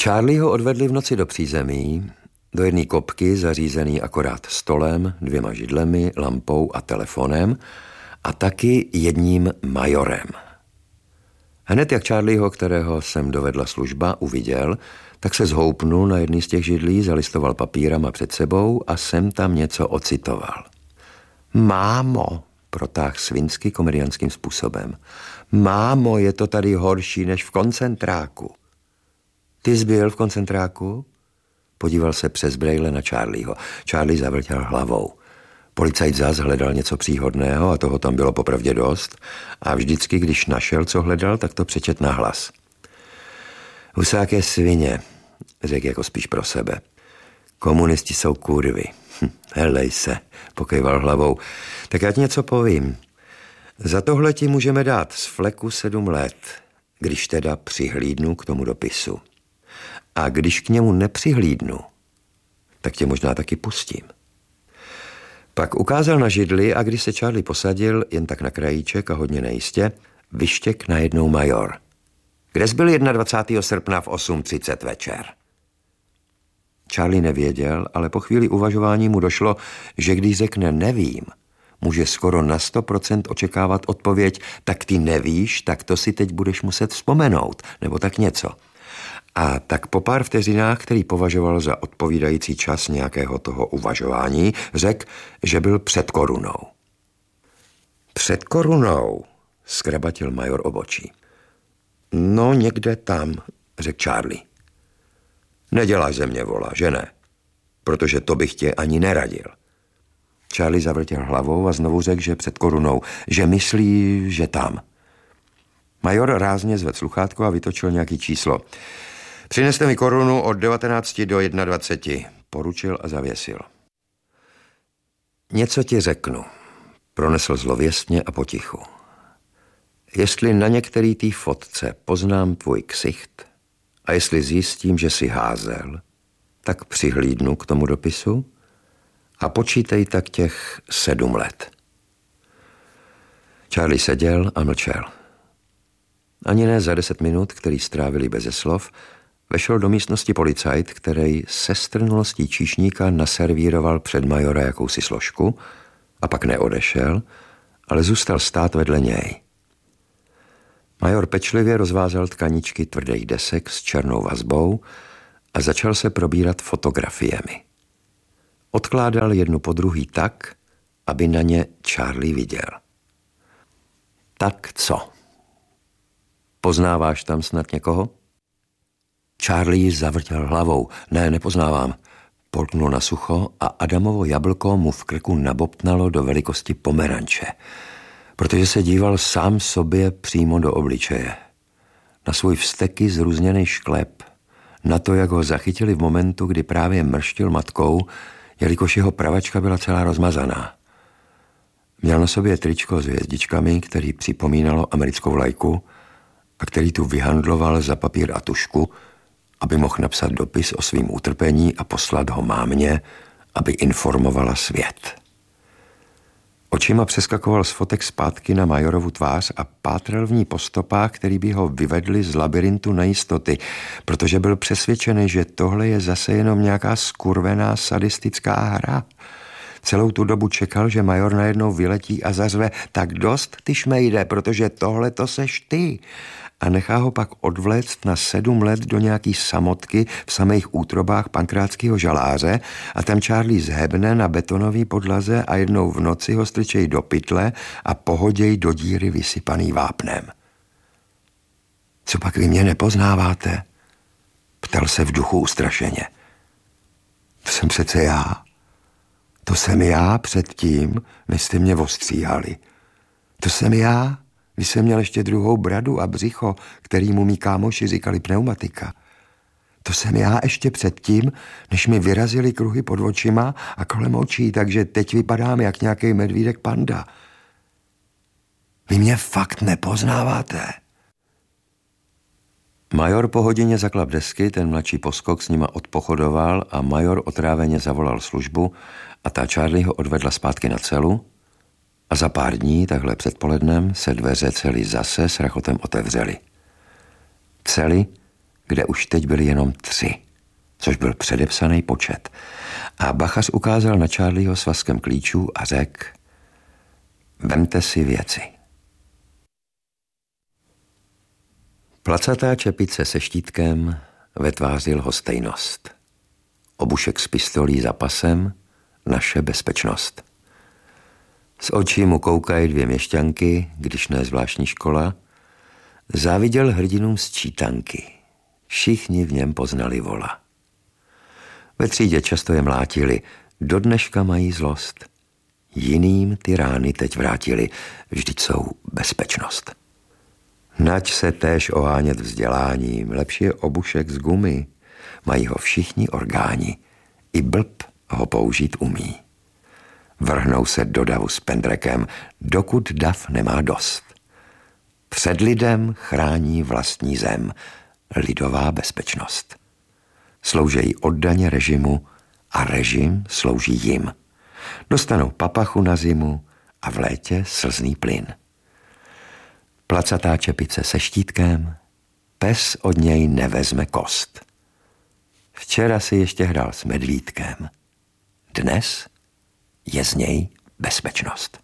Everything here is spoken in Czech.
Charlieho odvedli v noci do přízemí, do jedné kopky zařízený akorát stolem, 2 židlemi, lampou a telefonem a taky jedním majorem. Hned jak Charlieho, kterého sem dovedla služba, uviděl, tak se zhoupnul na jedný z těch židlí, zalistoval papírama před sebou a sem tam něco ocitoval. Mámo, protáhl svinsky komediánským způsobem. Mámo, je to tady horší než v koncentráku. Ty jsi byl v koncentráku? Podíval se přes brejle na Charlieho. Charlie zavrtěl hlavou. Policajt zas hledal něco příhodného a toho tam bylo popravdě dost a vždycky, když našel, co hledal, tak to přečet nahlas. Husák je svině, řekl jako spíš pro sebe. Komunisti jsou kurvy. Helej se, pokejval hlavou. Tak já ti něco povím. Za tohle ti můžeme dát z fleku 7 let, když teda přihlídnu k tomu dopisu. A když k němu nepřihlídnu, tak tě možná taky pustím. Pak ukázal na židli a když se Charlie posadil, jen tak na krajíček a hodně nejistě, vyštěk najednou major. Kde jsi byl 21. srpna v 8:30 večer? Charlie nevěděl, ale po chvíli uvažování mu došlo, že když řekne nevím, může skoro na 100% očekávat odpověď, tak ty nevíš, tak to si teď budeš muset vzpomenout, nebo tak něco. A tak po pár vteřinách, který považoval za odpovídající čas nějakého toho uvažování, řekl, že byl před korunou. Před korunou, skrabatil major obočí. No někde tam, řekl Charlie. Neděláš ze mě vola, že ne? Protože to bych tě ani neradil. Charlie zavrtěl hlavou a znovu řekl, že před korunou, že myslí, že tam. Major rázně zvedl sluchátko a vytočil nějaký číslo. Přineste mi korunu od 19 do 21, poručil a zavěsil. Něco ti řeknu, pronesl zlověstně a potichu. Jestli na některý té fotce poznám tvůj ksicht a jestli zjistím, že jsi házel, tak přihlídnu k tomu dopisu a počítej tak těch 7 let. Charlie seděl a mlčel. Ani ne za 10 minut, který strávili beze slov, vešel do místnosti policajt, který se strnulostí číšníka naservíroval před majora jakousi složku a pak neodešel, ale zůstal stát vedle něj. Major pečlivě rozvázal tkaničky tvrdých desek s černou vazbou a začal se probírat fotografiemi. Odkládal jednu po druhý tak, aby na ně Charlie viděl. Tak co? Poznáváš tam snad někoho? Charlie zavrtěl hlavou. Ne, nepoznávám. Polknul na sucho a Adamovo jablko mu v krku nabobtnalo do velikosti pomeranče, protože se díval sám sobě přímo do obličeje. Na svůj vzteky zrůzněný šklep, na to, jak ho zachytili v momentu, kdy právě mrštil matkou, jelikož jeho pravačka byla celá rozmazaná. Měl na sobě tričko s hvězdičkami, který připomínalo americkou vlajku a který tu vyhandloval za papír a tušku, aby mohl napsat dopis o svým utrpení a poslat ho mámě, aby informovala svět. Očima přeskakoval z fotek zpátky na majorovu tvář a pátral v ní po stopách, který by ho vyvedli z labirintu nejistoty, protože byl přesvědčený, že tohle je zase jenom nějaká skurvená sadistická hra. Celou tu dobu čekal, že major najednou vyletí a zařve, tak dost, ty šmejde, protože tohle to seš ty. A nechá ho pak odvléct na 7 let do nějaký samotky v samých útrobách pankrátského žaláře a tam Charlie zhebne na betonové podlaze a jednou v noci ho strčej do pytle a pohoděj do díry vysypaný vápnem. Co pak vy mě nepoznáváte? Ptal se v duchu ustrašeně. To jsem přece já. To jsem já předtím, než jste mě ostříhali. To jsem já, když jsem měl ještě druhou bradu a břicho, kterýmu mý kámoši říkali pneumatika. To jsem já ještě předtím, než mi vyrazili kruhy pod očima a kolem očí, takže teď vypadám jak nějaký medvídek panda. Vy mě fakt nepoznáváte. Major po hodině zaklap desky, ten mladší poskok s nima odpochodoval a major otráveně zavolal službu a ta Charlie ho odvedla zpátky na celu a za pár dní, takhle předpolednem, se dveře cely zase s rachotem otevřely. Cely, kde už teď byly jenom 3, což byl předepsaný počet. A bachař ukázal na Charlieho svazkem klíčů a řekl: vemte si věci. Placatá čepice se štítkem ve tváři lhostejnost. Obušek s pistolí za pasem, naše bezpečnost. Z očí mu koukají 2 měšťanky, když ne zvláštní škola. Záviděl hrdinům z čítanky. Všichni v něm poznali vola. Ve třídě často je mlátili, do dneška mají zlost. Jiným ty rány teď vrátili, vždyť jsou bezpečnost. Nač se též ohánět vzděláním, lepší je obušek z gumy, mají ho všichni orgáni, i blb ho použít umí. Vrhnou se do davu s pendrekem, dokud dav nemá dost. Před lidem chrání vlastní zem, lidová bezpečnost. Sloužejí oddaně režimu a režim slouží jim. Dostanou papachu na zimu a v létě slzný plyn. Placatá čepice se štítkem, pes od něj nevezme kost. Včera si ještě hrál s medvídkem, dnes je z něj bezpečnost.